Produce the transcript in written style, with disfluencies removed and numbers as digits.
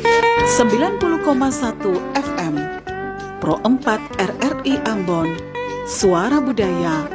90,1 FM Pro 4 RRI Ambon, Suara Budaya